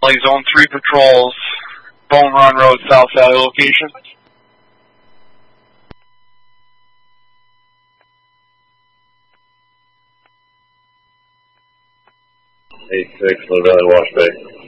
Zone 3 patrols, Bone Run Road, South Valley location. 8-6, Low Valley, Wash Bay.